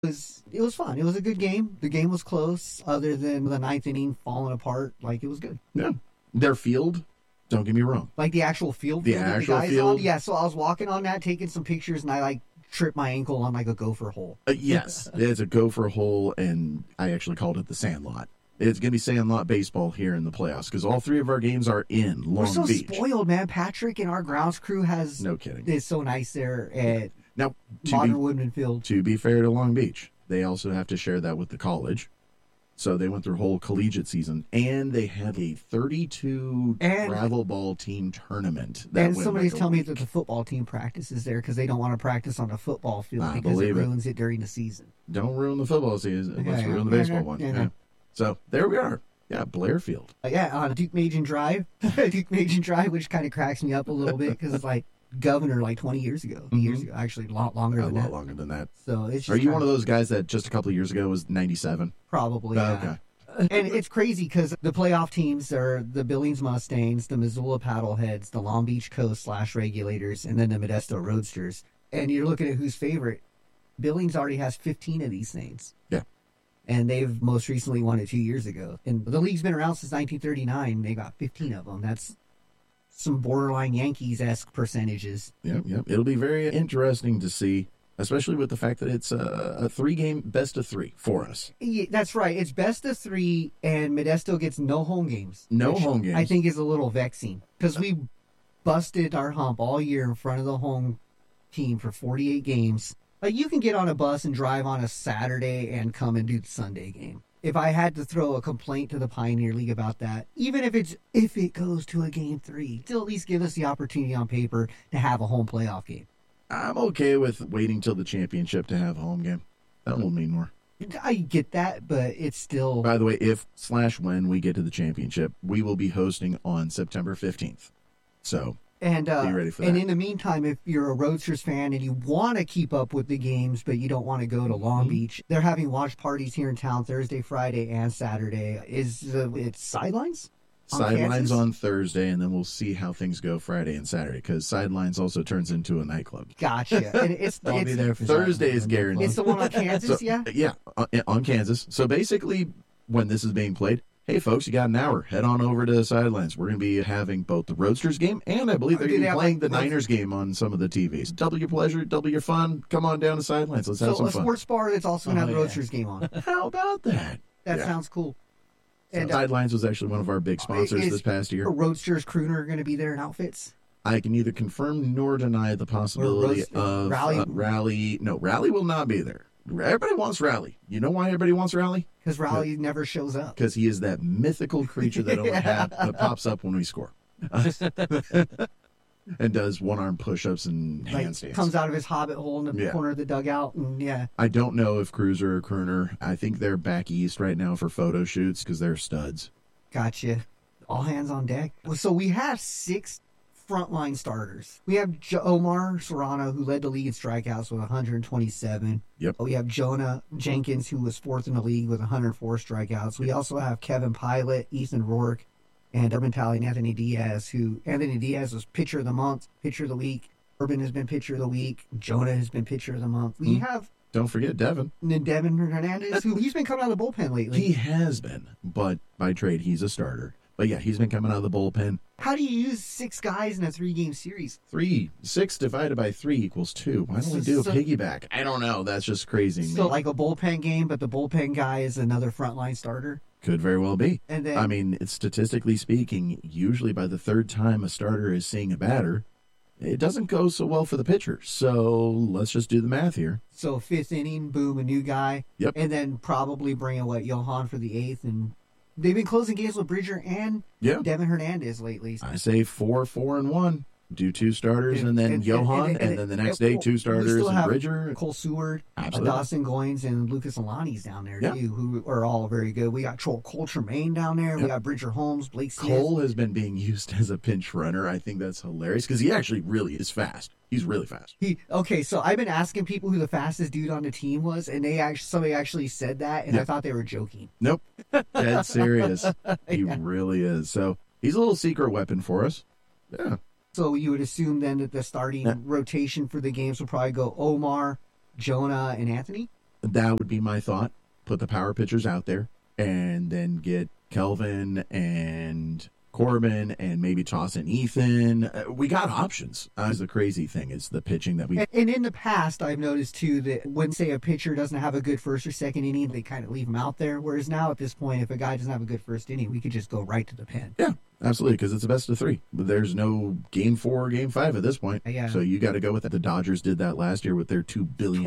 It was fun. It was a good game. The game was close, other than the ninth inning falling apart. Like, it was good. Yeah. Their field, don't get me wrong. Like the actual field. The that actual guys field? on? Yeah, so I was walking on that, taking some pictures, and I, like, tripped my ankle on, like, a gopher hole. Yes, it's a gopher hole, and I actually called it the Sandlot. It's going to be Sandlot baseball here in the playoffs because all three of our games are in Long We're so Beach. spoiled, man. Patrick and our grounds crew No kidding. is so nice there at Now, Modern Woodman Field. to be fair to Long Beach, they also have to share that with the college. So they went through a whole collegiate season, and they had a 32 travel ball team tournament. And somebody's telling me that the football team practices there because they don't want to practice on the football field because it ruins it during the season. Don't ruin the football season. Let's ruin the baseball one. Yeah. So there we are. Yeah, Blairfield. On Duke Majan Drive. Duke Majan Drive, which kind of cracks me up a little bit because it's like Governor like 20 years ago. Years ago. Actually, a lot longer than that. A lot longer than that. So it's just Are you one of those guys that just a couple of years ago was 97? Probably, yeah. Okay. And it's crazy because the playoff teams are the Billings Mustangs, the Missoula Paddleheads, the Long Beach Coast /Regulators, and then the Modesto Roadsters. And you're looking at who's favorite. Billings already has 15 of these things. Yeah. And they've most recently won it 2 years ago. And the league's been around since 1939. They got 15 of them. That's some borderline Yankees-esque percentages. Yep. It'll be very interesting to see, especially with the fact that it's a three-game best of three for us. Yeah, that's right. It's best of three, and Modesto gets no home games. No home games. I think is a little vexing because we busted our hump all year in front of the home team for 48 games. Like, you can get on a bus and drive on a Saturday and come and do the Sunday game. If I had to throw a complaint to the Pioneer League about that, even if it goes to a game 3, still at least give us the opportunity on paper to have a home playoff game. I'm okay with waiting till the championship to have a home game. That will mean more. I get that, but it's still... By the way, if/when we get to the championship, we will be hosting on September 15th. So... And be ready for that. And in the meantime, if you're a Roadsters fan and you want to keep up with the games, but you don't want to go to Long Beach, they're having watch parties here in town Thursday, Friday, and Saturday. It's Sidelines? Sidelines on Thursday, and then we'll see how things go Friday and Saturday, because Sidelines also turns into a nightclub. Gotcha. And I'll be there for Thursday is guaranteed. It's the one on Kansas, so, yeah? Yeah, on Kansas. So basically, when this is being played, hey, folks, you got an hour. Head on over to the Sidelines. We're going to be having both the Roadsters game, and I believe they're going to be playing the Niners game on some of the TVs. Double your pleasure, double your fun. Come on down to Sidelines. Let's have some fun. So a sports bar that's also going to have the Roadsters game on. How about that? That sounds cool. And Sidelines was actually one of our big sponsors this past year. Roadsters crooner going to be there in outfits? I can neither confirm nor deny the possibility of Rally. No, Rally will not be there. Everybody wants Rally. You know why everybody wants Rally? Because Rally never shows up. Because he is that mythical creature that pops up when we score. And does one-arm push-ups and handstands. Comes out of his hobbit hole in the corner of the dugout. And I don't know if Cruiser or Crooner, I think they're back east right now for photo shoots because they're studs. Gotcha. All hands on deck. So we have 6 frontline starters. We have Omar Serrano, who led the league in strikeouts with 127. Yep. We have Jonah Jenkins, who was 4th in the league with 104 strikeouts. We also have Kevin Pilot, Ethan Rourke, and Urban Talley and Anthony Diaz, Anthony Diaz was pitcher of the month, pitcher of the week. Urban has been pitcher of the week. Jonah has been pitcher of the month. We have... Don't forget Devin. Devin Hernandez, he's been coming out of the bullpen lately. He has been, but by trade, he's a starter. But yeah, he's been coming out of the bullpen. How do you use 6 guys in a 3-game series? 6 divided by 3 equals 2. Why don't we do a piggyback? I don't know. That's just crazy. So like a bullpen game, but the bullpen guy is another frontline starter? Could very well be. And then, I mean, it's statistically speaking, usually by the 3rd time a starter is seeing a batter, it doesn't go so well for the pitcher. So let's just do the math here. So 5th inning, boom, a new guy. Yep. And then probably bring in Johan for the 8th. And they've been closing games with Bridger and Devin Hernandez lately. I say 4-4-1. Do 2 starters and then Johan, and then the next day 2 starters and Bridger. Cole Seward, Absolutely. Dawson Goins, and Lucas Alani's down there too, who are all very good. We got Cole Tremaine down there. We got Bridger Holmes, Blake Smith. Cole has been being used as a pinch runner. I think that's hilarious because he actually really is fast. He's really fast. So I've been asking people who the fastest dude on the team was, and somebody actually said that, and I thought they were joking. Nope, dead serious. He really is. So he's a little secret weapon for us. Yeah. So you would assume then that the starting rotation for the games will probably go Omar, Jonah, and Anthony? That would be my thought. Put the power pitchers out there and then get Kelvin and Corbin and maybe toss in Ethan. We got options. That's the crazy thing is the pitching that we... And in the past, I've noticed, too, that when, say, a pitcher doesn't have a good first or second inning, they kind of leave him out there. Whereas now, at this point, if a guy doesn't have a good first inning, we could just go right to the pen. Yeah, absolutely, because it's a best of 3. There's no game 4 or game 5 at this point. Yeah. So you got to go with that. The Dodgers did that last year with their $2 billion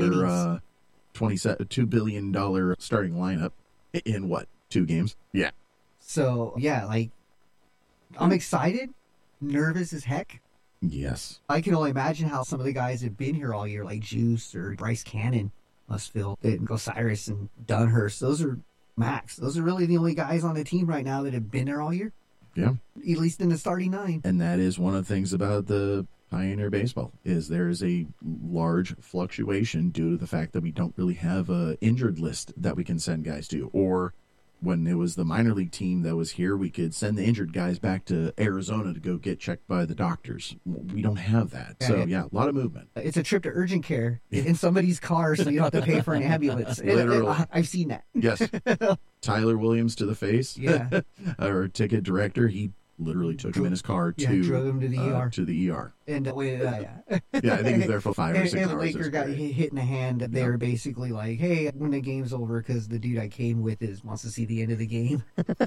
$2 billion starting lineup in what, 2 games? Yeah. So, yeah, like, I'm excited, nervous as heck. Yes. I can only imagine how some of the guys have been here all year, like Juice or Bryce Cannon must feel, and Osiris and Dunhurst. Those are Max. Those are really the only guys on the team right now that have been there all year. Yeah. At least in the starting 9. And that is one of the things about the Pioneer Baseball is there is a large fluctuation due to the fact that we don't really have a injured list that we can send guys to. Or when it was the minor league team that was here, we could send the injured guys back to Arizona to go get checked by the doctors. We don't have that. So, yeah, a lot of movement. It's a trip to urgent care in somebody's car so you don't have to pay for an ambulance. Literally. I've seen that. Yes. Tyler Williams to the face. Yeah. Our ticket director, he literally took him in his car drove him to the ER. To the ER. And Yeah, I think he was there for 5 or 6 hours. And Laker got hit in the hand. They were basically like, hey, when the game's over, because the dude I came with wants to see the end of the game,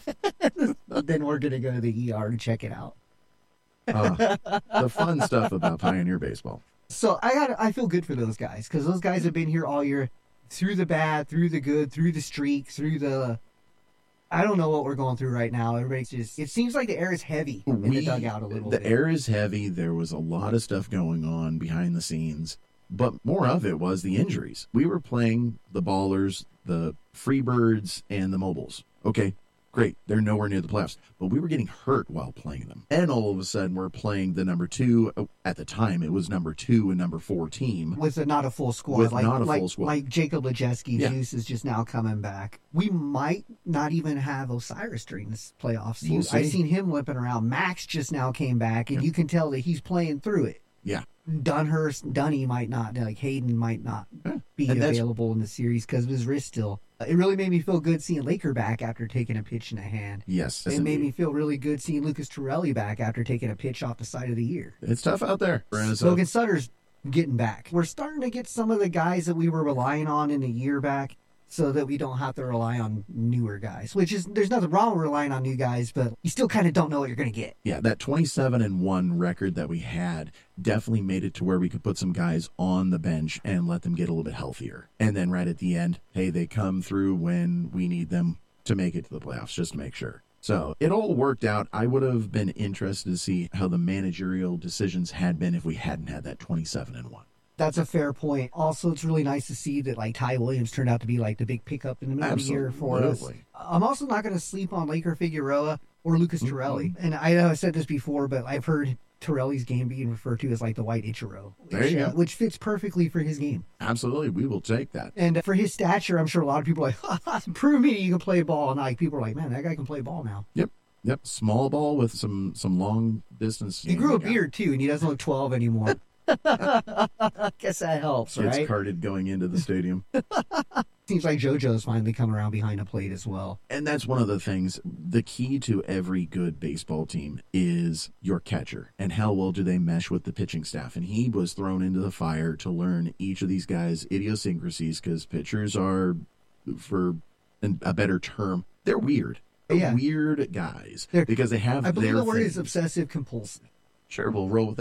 then we're going to go to the ER to check it out. The fun stuff about Pioneer Baseball. So I feel good for those guys, because those guys have been here all year, through the bad, through the good, through the streak, through the... I don't know what we're going through right now. Everybody's just... It seems like the air is heavy in the dugout a little bit. The air is heavy. There was a lot of stuff going on behind the scenes. But more of it was the injuries. We were playing the Ballers, the Freebirds, and the Mobiles. Okay, great. They're nowhere near the playoffs. But we were getting hurt while playing them. And all of a sudden, we're playing the number 2. At the time, it was number 2 and number 4 team. With not a full squad. Full squad. Like Jacob Lejeski, Juice is just now coming back. We might not even have Osiris during this playoffs. I've seen him limping around. Max just now came back, and you can tell that he's playing through it. Yeah. Dunny might not, like Hayden might not be available in the series because of his wrist still. It really made me feel good seeing Laker back after taking a pitch in the hand. Yes. It made me feel really good seeing Lucas Torelli back after taking a pitch off the side of the year. It's tough out there. Logan Sutter's getting back. We're starting to get some of the guys that we were relying on in the year back, so that we don't have to rely on newer guys, there's nothing wrong with relying on new guys, but you still kind of don't know what you're going to get. Yeah, that 27-1 record that we had definitely made it to where we could put some guys on the bench and let them get a little bit healthier. And then right at the end, hey, they come through when we need them to make it to the playoffs, just to make sure. So it all worked out. I would have been interested to see how the managerial decisions had been if we hadn't had that 27-1. That's a fair point. Also, it's really nice to see that like Ty Williams turned out to be like the big pickup in the middle of the year for us. I'm also not going to sleep on Laker Figueroa or Lucas Torelli. And I know I said this before, but I've heard Torelli's game being referred to as like the white Ichiro, which fits perfectly for his game. Absolutely. We will take that. And for his stature, I'm sure a lot of people are like, prove me you can play ball. And like people are like, man, that guy can play ball now. Yep. Small ball with some long distance. He grew a beard too, and he doesn't look 12 anymore. Guess that helps, right? It's carded going into the stadium. Seems like JoJo's finally come around behind a plate as well. And that's one of the things. The key to every good baseball team is your catcher. And how well do they mesh with the pitching staff? And he was thrown into the fire to learn each of these guys' idiosyncrasies, because pitchers are, for a better term, they're weird. They're weird guys. Because they have I believe their the word things. is obsessive compulsive. Sure, we'll roll with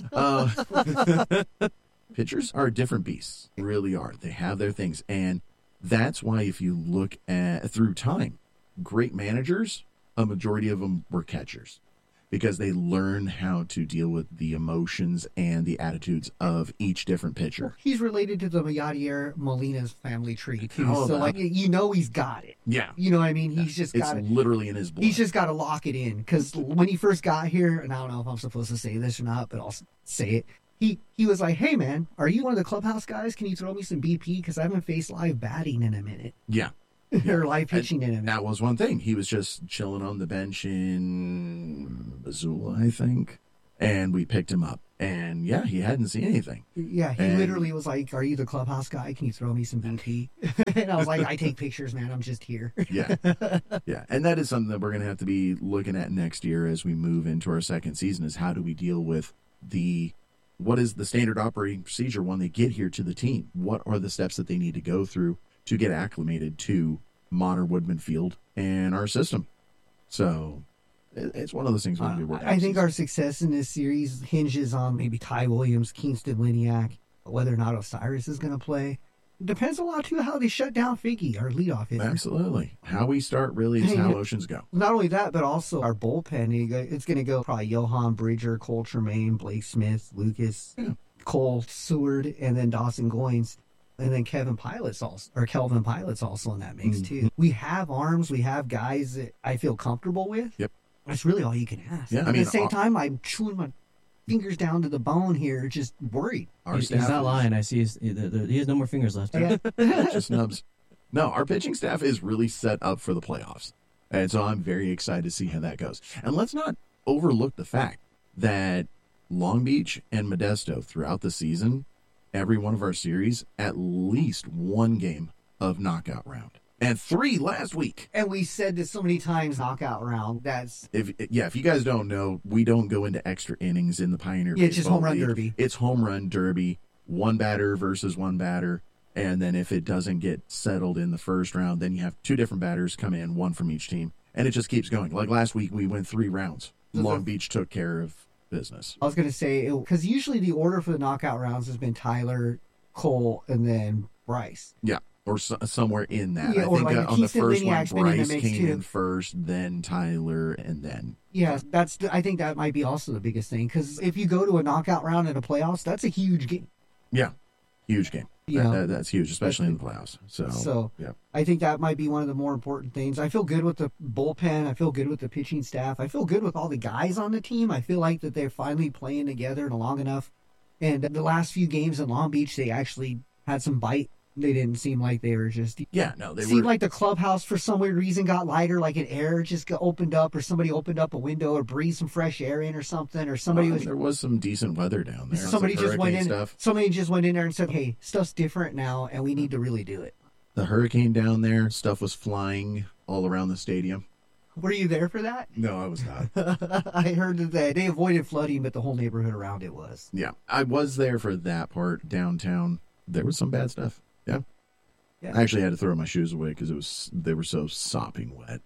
that. Pitchers are different beasts. They really are. They have their things. And that's why if you look at through time, great managers, a majority of them were catchers. Because they learn how to deal with the emotions and the attitudes of each different pitcher. Well, he's related to the Yadier Molina's family tree, too. So, like, he's got it. Yeah. You know what I mean? He's just got it. It's literally in his blood. He's just got to lock it in. Because when he first got here, and I don't know if I'm supposed to say this or not, but I'll say it. He was like, hey, man, are you one of the clubhouse guys? Can you throw me some BP? Because I haven't faced live batting in a minute. Yeah. Or live pitching in a minute. That was one thing. He was just chilling on the bench in Missoula, I think. And we picked him up. And yeah, he hadn't seen anything. Yeah, he literally was like, "Are you the clubhouse guy? Can you throw me some BP?" And I was like, "I take pictures, man. I'm just here." Yeah. Yeah. And that is something that we're going to have to be looking at next year as we move into our second season, is how do we deal with what is the standard operating procedure when they get here to the team? What are the steps that they need to go through to get acclimated to Modern Woodman Field and our system? So it's one of those things we're going to be working on. I think our success in this series hinges on maybe Ty Williams, Kingston Liniak, whether or not Osiris is going to play. It depends a lot, too, how they shut down Figgy, our leadoff hitter. Absolutely. How we start really is how Oceans go. Not only that, but also our bullpen. It's going to go probably Johan Bridger, Cole Tremaine, Blake Smith, Lucas, Cole Seward, and then Dawson Goins. And then Kelvin Pilot's also in that mix, too. We have arms. We have guys that I feel comfortable with. Yep. That's really all you can ask. Yeah, At the same time, I'm chewing my fingers down to the bone here, just worried. He's not lying. I see he has no more fingers left. Yeah. Just nubs. No, our pitching staff is really set up for the playoffs. And so I'm very excited to see how that goes. And let's not overlook the fact that Long Beach and Modesto throughout the season, every one of our series, at least one game of knockout round. And 3 last week. And we said this so many times, knockout round. That's if you guys don't know, we don't go into extra innings in the Pioneer. Yeah, it's just home run League. derby. It's home run derby, one batter versus one batter. And then if it doesn't get settled in the first round, then you have 2 different batters come in, one from each team. And it just keeps going. Like last week, we went 3 rounds. Long Beach took care of business. I was going to say, because usually the order for the knockout rounds has been Tyler, Cole, and then Bryce. Yeah. Or somewhere in that. Yeah, I think like on the first Liniak's one, Bryce came too. in first, then Tyler, and then... Yeah, I think that might be also the biggest thing, because if you go to a knockout round in a playoffs, that's a huge game. Yeah, huge game. Yeah. That's huge, especially in the playoffs. So yeah. I think that might be one of the more important things. I feel good with the bullpen. I feel good with the pitching staff. I feel good with all the guys on the team. I feel like that they're finally playing together long enough. And the last few games in Long Beach, they actually had some bite. They didn't seem like they were just... Yeah, no, they seemed like the clubhouse, for some weird reason, got lighter, like an air just opened up, or somebody opened up a window or breathed some fresh air in or something, or somebody was... There was some decent weather down there. Somebody just went in. Somebody just went in there and said, "Hey, stuff's different now, and we need to really do it." The hurricane down there, stuff was flying all around the stadium. Were you there for that? No, I was not. I heard that they avoided flooding, but the whole neighborhood around it was. Yeah, I was there for that part downtown. There was some bad stuff. Yeah. I actually had to throw my shoes away because they were so sopping wet.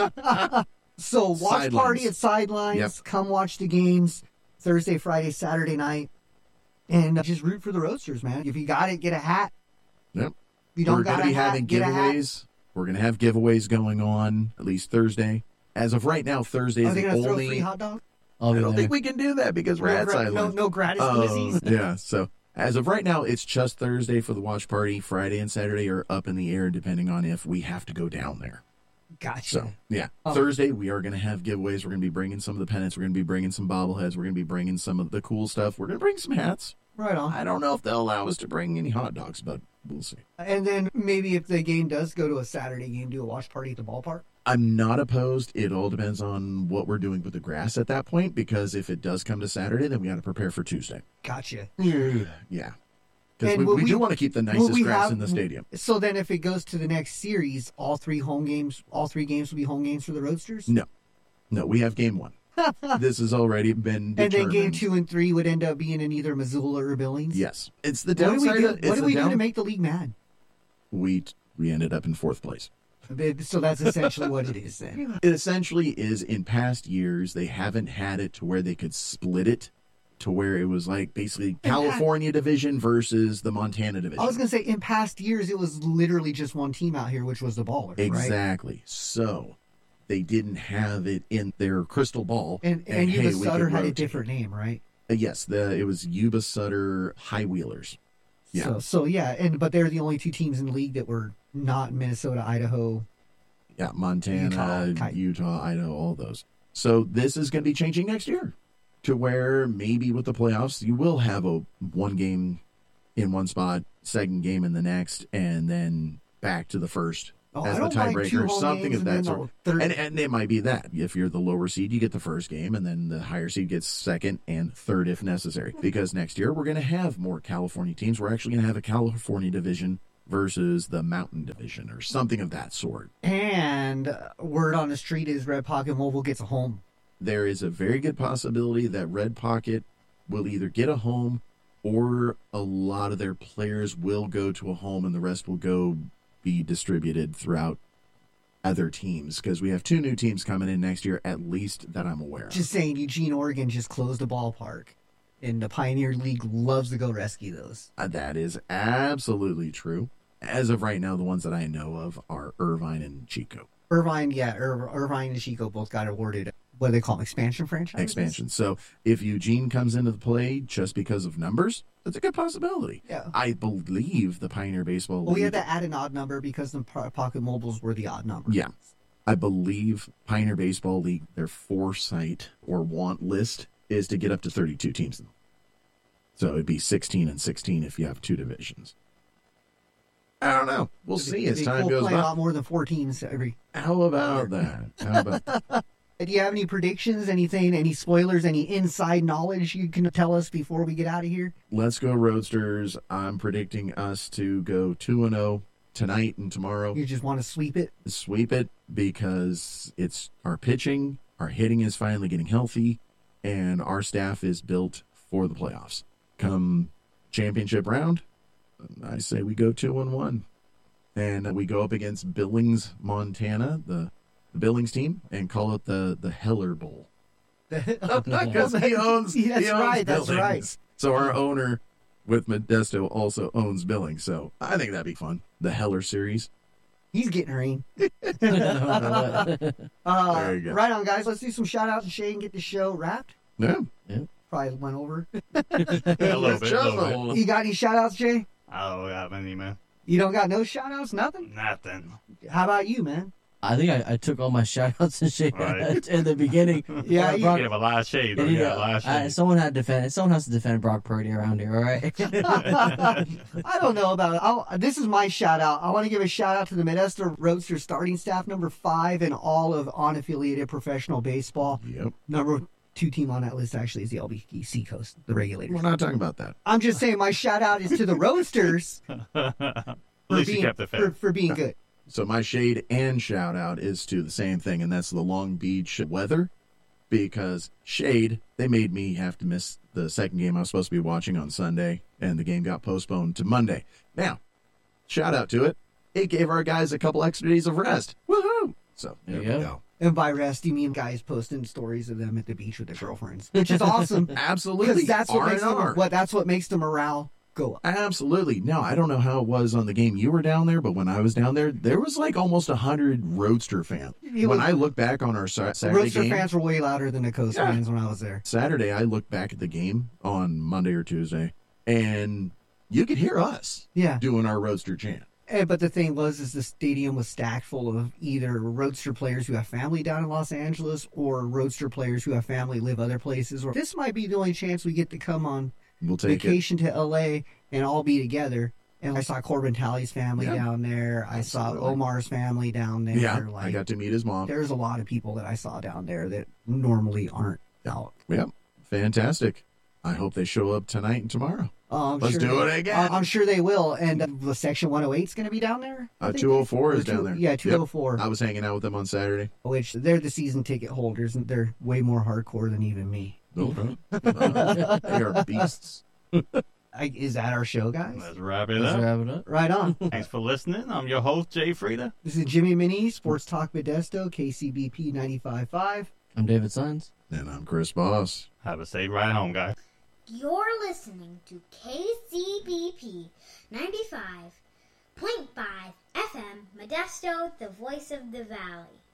So watch Sidelines. Party at Sidelines. Yep. Come watch the games Thursday, Friday, Saturday night, and just root for the Roadsters, man. If you got it, get a hat. Yep. If you don't We're got going to be a hat, having get a hat. giveaways. We're going to have giveaways going on at least Thursday. As of right now, Thursday is Are they the going to throw only. free hot dogs? I don't think we can do that because we're at Sidelines. No gratis glizzies. Yeah, so as of right now, it's just Thursday for the watch party. Friday and Saturday are up in the air depending on if we have to go down there. Gotcha. So, yeah. Thursday, we are going to have giveaways. We're going to be bringing some of the pennants. We're going to be bringing some bobbleheads. We're going to be bringing some of the cool stuff. We're going to bring some hats. Right on. I don't know if they'll allow us to bring any hot dogs, but we'll see. And then maybe if the game does go to a Saturday game, do a watch party at the ballpark? I'm not opposed. It all depends on what we're doing with the grass at that point, because if it does come to Saturday, then we got to prepare for Tuesday. Gotcha. Yeah. Because we do want to keep the nicest grass in the stadium. So then if it goes to the next series, all 3 games will be home games for the Roadsters? No, we have game 1. This has already been determined. And then game 2 and 3 would end up being in either Missoula or Billings? Yes. It's the downside. What do we do to make the league mad? We ended up in 4th place. So that's essentially what it is then. It essentially is, in past years, they haven't had it to where they could split it to where it was like basically California division versus the Montana division. I was going to say, in past years, it was literally just one team out here, which was the Ballers, exactly. Right? So they didn't have it in their crystal ball. And Yuba Sutter had a different name, right? Yes, it was Yuba Sutter High Wheelers. Yeah. So yeah, but they're the only 2 teams in the league that were not Minnesota, Idaho. Yeah, Montana, Utah, Idaho, all those. So this is going to be changing next year to where maybe with the playoffs, you will have one game in one spot, second game in the next, and then back to the first as the tiebreaker, something of that sort. And it might be that. If you're the lower seed, you get the first game, and then the higher seed gets second and third if necessary. Because next year, we're going to have more California teams. We're actually going to have a California division versus the Mountain Division or something of that sort. And word on the street is Red Pocket Mobile gets a home. There is a very good possibility that Red Pocket will either get a home or a lot of their players will go to a home and the rest will go be distributed throughout other teams, because we have 2 new teams coming in next year, at least that I'm aware of. Just saying, Eugene, Oregon just closed the ballpark, and the Pioneer League loves to go rescue those. That is absolutely true. As of right now, the ones that I know of are Irvine and Chico. Irvine and Chico both got awarded, what do they call them, expansion franchises? Expansion. So if Eugene comes into the play just because of numbers, that's a good possibility. Yeah. I believe the Pioneer Baseball League... Well, we had to add an odd number because the Pocket Mobiles were the odd number. Yeah. I believe Pioneer Baseball League, their foresight or want list is to get up to 32 teams. So it'd be 16 and 16 if you have 2 divisions. I don't know. We'll see as time goes by. We'll play a lot more than 4 teams every... How about that? Do you have any predictions, anything, any spoilers, any inside knowledge you can tell us before we get out of here? Let's go Roadsters. I'm predicting us to go 2-0 tonight and tomorrow. You just want to sweep it? Sweep it because it's our pitching, our hitting is finally getting healthy, and our staff is built for the playoffs. Come championship round, I say we go 2-1. And we go up against Billings, Montana, the Billings team, and call it the Heller Bowl. Because he owns Billings. That's right. So our owner with Modesto also owns Billings. So I think that'd be fun. The Heller series. He's getting rain. There you go. Right on, guys. Let's do some shout outs to Shay and get the show wrapped. Yeah. Probably went over. A little bit. You got any shout outs, Jay? I don't got many, man. You don't got no shout outs? Nothing? Nothing. How about you, man? I think I took all my shout-outs and shit Right. in the beginning. Yeah, You have a lot of shade. You got a lot of shade. Someone has to defend Brock Purdy around here, all right? I don't know about it. This is my shout out. I want to give a shout out to the Modesto Roadster starting staff, number 5 in all of unaffiliated professional baseball. Yep. Number 2 team on that list actually is the LBC Seacoast, the Regulators. We're not talking about that. I'm just saying my shout out is to the Roadsters At least you kept it fair. for being good. So my shade and shout out is to the same thing, and that's the Long Beach weather. Because shade, they made me have to miss the second game I was supposed to be watching on Sunday, and the game got postponed to Monday. Now, shout out to it. It gave our guys a couple extra days of rest. Woohoo! So there we go. And by rest, you mean guys posting stories of them at the beach with their girlfriends, which is awesome. Absolutely. Because that's what makes the morale go up. Absolutely. Now, I don't know how it was on the game you were down there, but when I was down there was like almost 100 Roadster fans. When I look back on our Saturday Roadster game, fans were way louder than the Coast fans when I was there. Saturday, I looked back at the game on Monday or Tuesday, and you could hear us doing our Roadster chant. But the thing is the stadium was stacked full of either Roadster players who have family down in Los Angeles or Roadster players who have family live other places. Or this might be the only chance we get to come on vacation to L.A. and all be together. And I saw Corbin Talley's family down there. I saw Omar's family down there. Yeah, I got to meet his mom. There's a lot of people that I saw down there that normally aren't out. Yep, fantastic. I hope they show up tonight and tomorrow. Let's do it again. I'm sure they will. And the Section 108 is going to be down there? 204 is down there. Yeah, 204. Yep. I was hanging out with them on Saturday. Which, they're the season ticket holders, and they're way more hardcore than even me. Okay. They are beasts. Is that our show, guys? Let's wrap it up. Right on. Thanks for listening. I'm your host, Jay Frieda. This is Jimmy Mini, Sports Talk Modesto, KCBP 95.5. I'm David Sines. And I'm Chris Boss. Have a safe ride home, guys. You're listening to KCBP 95.5 FM, Modesto, the voice of the valley.